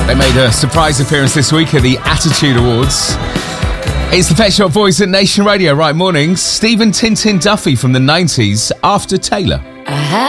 They made a surprise appearance this week at the Attitude Awards. It's the Pet Shop Boys at Nation Radio. Right, mornings. Stephen Tintin Duffy from the 90s, After Taylor.